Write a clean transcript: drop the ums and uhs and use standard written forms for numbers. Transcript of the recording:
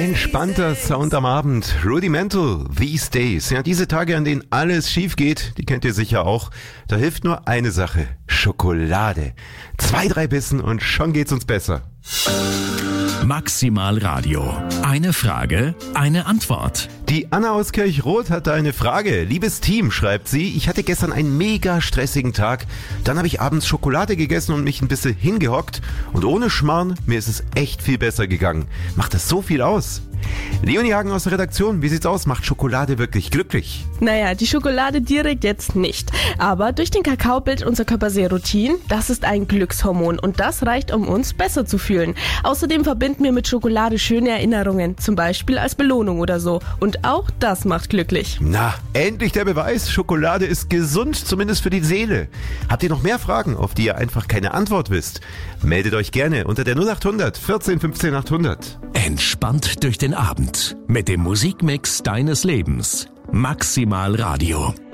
Entspannter Sound am Abend. Rudimental, These Days. Ja, diese Tage, an denen alles schief geht, die kennt ihr sicher auch. Da hilft nur eine Sache. Schokolade. 2, 3 Bissen und schon geht's uns besser. Maximal Radio. Eine Frage, eine Antwort. Die Anna aus Kirchroth hatte eine Frage. Liebes Team, schreibt sie, ich hatte gestern einen mega stressigen Tag. Dann habe ich abends Schokolade gegessen und mich ein bisschen hingehockt. Und ohne Schmarrn, mir ist es echt viel besser gegangen. Macht das so viel aus? Leonie Hagen aus der Redaktion, wie sieht's aus? Macht Schokolade wirklich glücklich? Naja, die Schokolade direkt jetzt nicht. Aber durch den Kakao bildet unser Körper Serotin. Das ist ein Glückshormon und das reicht, um uns besser zu fühlen. Außerdem verbinden wir mit Schokolade schöne Erinnerungen, zum Beispiel als Belohnung oder so. Und auch das macht glücklich. Na, endlich der Beweis, Schokolade ist gesund, zumindest für die Seele. Habt ihr noch mehr Fragen, auf die ihr einfach keine Antwort wisst? Meldet euch gerne unter der 0800 14 15 800. Entspannt durch den Abend mit dem Musikmix deines Lebens. Maximal Radio.